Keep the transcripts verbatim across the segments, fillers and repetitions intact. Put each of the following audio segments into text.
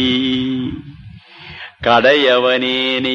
கடையவனேனை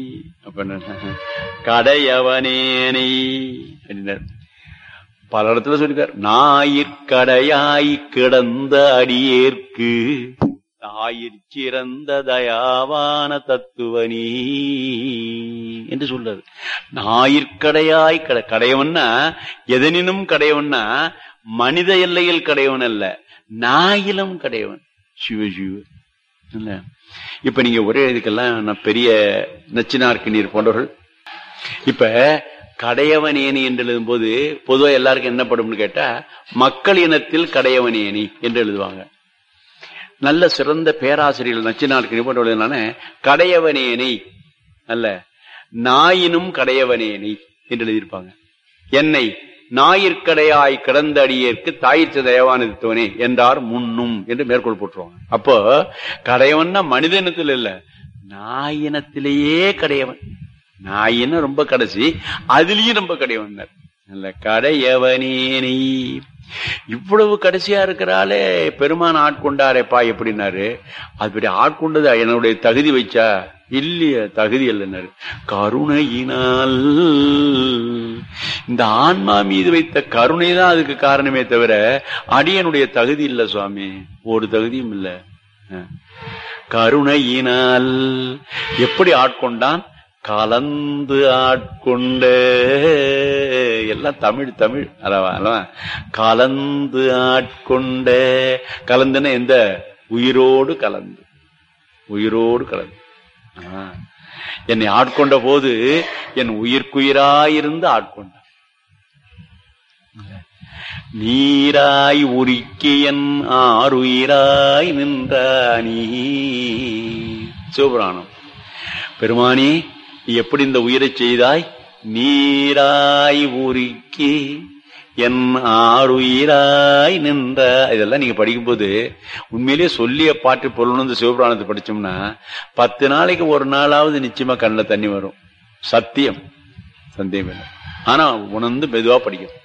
கடையவனேனை அப்படின்னார். பல இடத்துல சொல்லிருக்கார். ஞாயிற்கடையாய் கிடந்த அடியேற்கு ஆயிற்சிறந்த தயாவான தத்துவனி என்று சொல்றாரு. ஞாயிற்கடையாய் கட கடையவன்னா எதனினும் கடையவன்னா மனித எல்லையில் கடையவன் அல்ல, நாயிலும் கடையவன். சிவ சிவ இல்ல. இப்ப நீங்க ஒரே இதுக்கெல்லாம் பெரிய நச்சினார்க்கு நீர் போன்றவர்கள் இப்ப கடையவனேனி என்று எழுதும் போது பொதுவா எல்லாருக்கும் என்ன படும்னு கேட்டா மக்கள் இனத்தில் கடையவனேனி என்று எழுதுவாங்க. நல்ல சிறந்த பேராசிரியர்கள் நச்சினார்க்கு நீர் போன்றவர்கள் கடையவனேனி அல்ல, நாயினும் கடையவனேனி என்று எழுதியிருப்பாங்க. என்னை ஞாயிற்கடையாய் கிடந்த அடியேற்கு தாயிற்று தயவானதுவனே என்றார் முன்னும் என்று மேற்கோள் போட்டுருவாங்க. அப்போ கடையவன்னா மனித இனத்தில் இல்ல, நாயினத்திலேயே கடையவன். நாயின ரொம்ப கடைசி, அதுலயும் ரொம்ப கடையவன் இல்ல. கடையவனேனி இவ்வளவு கடைசியா இருக்கிறாலே பெருமான் ஆட்கொண்டாரேப்பா எப்படின்னாரு. அது ஆட்கொண்டது என்னுடைய தகுதி வச்சா இல்லைய, தகுதி இல்லைன்னாரு. கருணையினால் இந்த ஆன்மா மீது வைத்த கருணை தான் அதுக்கு காரணமே தவிர அடியனுடைய தகுதி இல்ல சுவாமி, ஒரு தகுதியும் இல்ல. கருணையினால் எப்படி ஆட்கொண்டான்? கலந்து ஆட்கொண்ட எல்லாம் தமிழ் தமிழ் அல்லவா அல்லவா. கலந்து ஆட்கொண்ட, கலந்துன்னா எந்த உயிரோடு கலந்து, உயிரோடு கலந்து என்னை ஆட்கொண்ட போது என் உயிர்க்குயிராயிருந்து ஆட்கொண்ட. நீராய் உரிக்கியன் ஆறுயிராய் நின்றானி. சிவபுராணம். பெருமானி எப்படி இந்த உயிரை செய்தாய்? நீராய் உருக்கி என் ஆறுயிராய் நின்ற. இதெல்லாம் நீங்க படிக்கும்போது உண்மையிலேயே சொல்லிய பாட்டு பொருள் வந்து சிவபுராணத்தை படிச்சோம்னா பத்து நாளைக்கு ஒரு நாளாவது நிச்சயமா கண்ணில் தண்ணி வரும். சத்தியம், சந்தேகம் இல்லை. ஆனா உணர்ந்து மெதுவா படிக்கும்.